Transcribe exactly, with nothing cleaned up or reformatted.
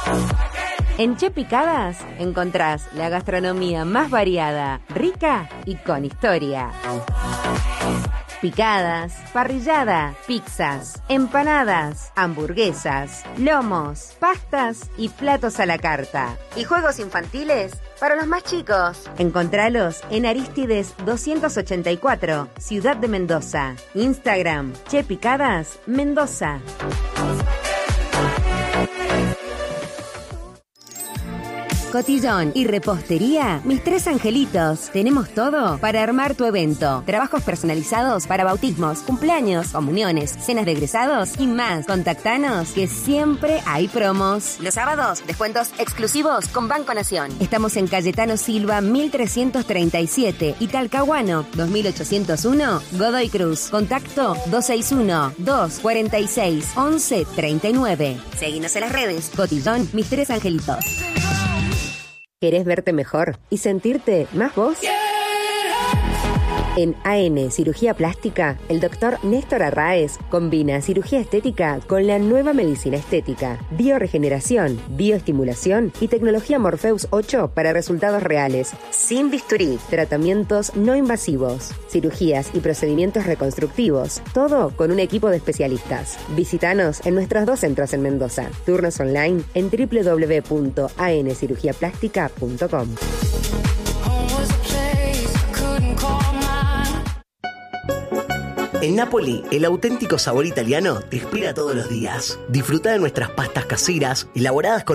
En Che Picadas encontrás la gastronomía más variada, rica y con historia. Picadas, parrillada, pizzas, empanadas, hamburguesas, lomos, pastas y platos a la carta. Y juegos infantiles para los más chicos. Encontralos en Arístides doscientos ochenta y cuatro, Ciudad de Mendoza. Instagram, Che Picadas, Mendoza. Cotillón y repostería, Mis Tres Angelitos. Tenemos todo para armar tu evento. Trabajos personalizados para bautismos, cumpleaños, comuniones, cenas de egresados y más. Contactanos que siempre hay promos. Los sábados, descuentos exclusivos con Banco Nación. Estamos en Cayetano Silva mil trescientos treinta y siete y Talcahuano dos mil ochocientos uno, Godoy Cruz. Contacto dos seis uno, dos cuatro seis, once treinta y nueve. Seguinos en las redes. Cotillón, Mis Tres Angelitos. ¿Querés verte mejor y sentirte más vos? En A N Cirugía Plástica, el doctor Néstor Arraez combina cirugía estética con la nueva medicina estética, bioregeneración, bioestimulación y tecnología Morpheus ocho para resultados reales, sin bisturí, tratamientos no invasivos, cirugías y procedimientos reconstructivos, todo con un equipo de especialistas. Visítanos en nuestros dos centros en Mendoza. Turnos online en doble u doble u doble u punto a n cirugía plástica punto com. En Napoli, el auténtico sabor italiano te espera todos los días. Disfruta de nuestras pastas caseras, elaboradas con